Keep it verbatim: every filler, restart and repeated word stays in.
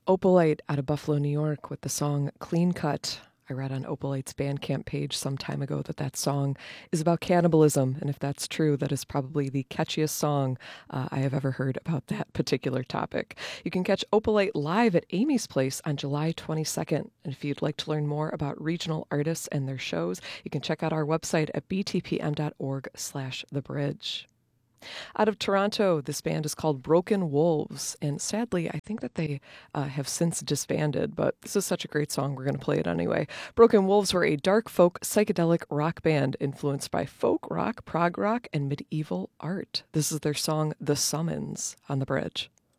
Opalite out of Buffalo, New York with the song Clean Cut. I read on Opalite's Bandcamp page some time ago that that song is about cannibalism, and if that's true, that is probably the catchiest song uh, I have ever heard about that particular topic. You can catch Opalite live at Amy's Place on July twenty-second, and if you'd like to learn more about regional artists and their shows, you can check out our website at b t p m dot org slash the bridge. Out of Toronto, this band is called Broken Wolves, and sadly, I think that they uh, have since disbanded, but this is such a great song, we're going to play it anyway. Broken Wolves were a dark folk psychedelic rock band influenced by folk rock, prog rock, and medieval art. This is their song, The Summons, on the bridge.